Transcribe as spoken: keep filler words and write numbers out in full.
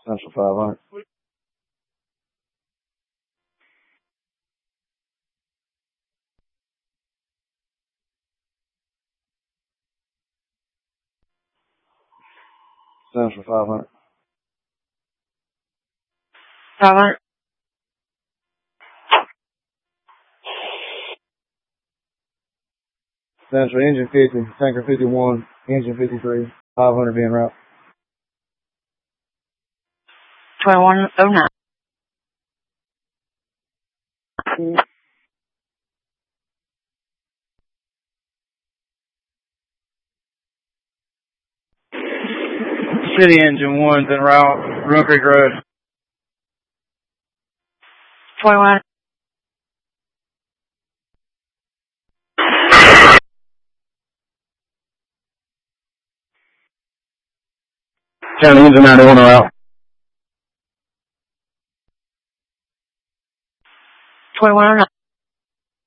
Central five hundred. Central five hundred. five hundred. Central engine fifty, tanker fifty-one, engine fifty-three, five hundred being route. twenty-one oh nine. City engine one's en route, Run Creek Road. twenty-one. County engine ninety-one en route. twenty-one oh nine.